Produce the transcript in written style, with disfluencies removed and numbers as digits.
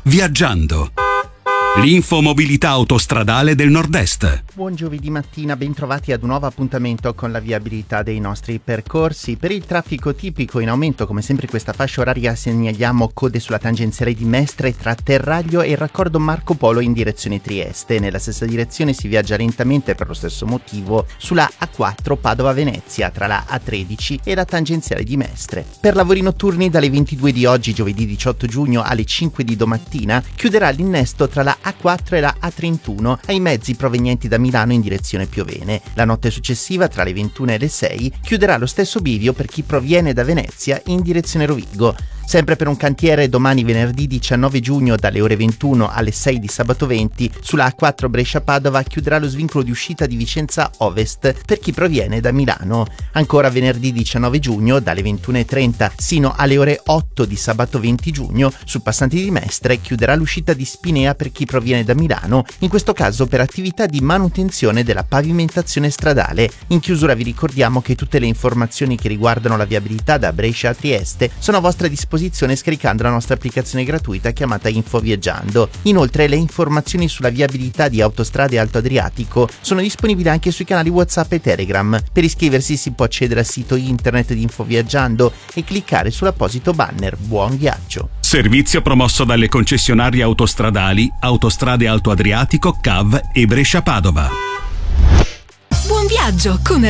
Viaggiando. L'infomobilità autostradale del Nord-Est. Buon giovedì mattina, bentrovati ad un nuovo appuntamento con la viabilità dei nostri percorsi. Per il traffico tipico in aumento, come sempre questa fascia oraria, segnaliamo code sulla tangenziale di Mestre tra Terraglio e il raccordo Marco Polo in direzione Trieste. Nella stessa direzione si viaggia lentamente per lo stesso motivo sulla A4 Padova-Venezia tra la A13 e la tangenziale di Mestre. Per lavori notturni dalle 22 di oggi, giovedì 18 giugno, alle 5 di domattina, chiuderà l'innesto tra la A4 e la A31 ai mezzi provenienti da Milano in direzione Piovene. La notte successiva, tra le 21 e le 6, chiuderà lo stesso bivio per chi proviene da Venezia in direzione Rovigo. Sempre per un cantiere, domani venerdì 19 giugno dalle ore 21 alle 6 di sabato 20 sulla A4 Brescia-Padova chiuderà lo svincolo di uscita di Vicenza Ovest per chi proviene da Milano. Ancora venerdì 19 giugno dalle 21:30 sino alle ore 8 di sabato 20 giugno sul passante di Mestre chiuderà l'uscita di Spinea per chi proviene da Milano, in questo caso per attività di manutenzione della pavimentazione stradale. In chiusura vi ricordiamo che tutte le informazioni che riguardano la viabilità da Brescia a Trieste sono a vostra disposizione scaricando la nostra applicazione gratuita chiamata Info Viaggiando. Inoltre le informazioni sulla viabilità di autostrade Alto Adriatico sono disponibili anche sui canali WhatsApp e Telegram. Per iscriversi si può accedere al sito internet di Info Viaggiando e cliccare sull'apposito banner. Buon viaggio! Servizio promosso dalle concessionarie autostradali Autostrade Alto Adriatico, CAV e Brescia-Padova. Buon viaggio con